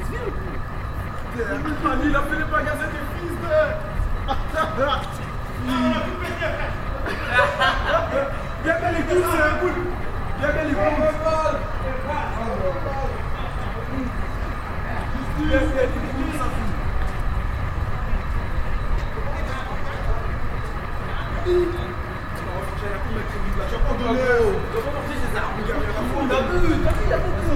Il a fait les bagages des fils de... Viens bien les coups, c'est un coup. Viens bien les coups. Viens bien les coups, ça fout. Tu vas pas donner. Tu vas pas porter ses armes. Il a vu, il a beaucoup.